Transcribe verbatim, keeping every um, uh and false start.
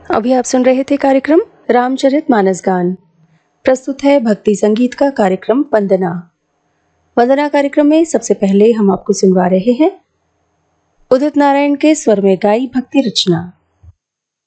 अभी आप सुन रहे थे कार्यक्रम रामचरित मानस गान। प्रस्तुत है भक्ति संगीत का कार्यक्रम वंदना। वंदना कार्यक्रम में सबसे पहले हम आपको सुनवा रहे हैं उदित नारायण के स्वर में गाई भक्ति रचना।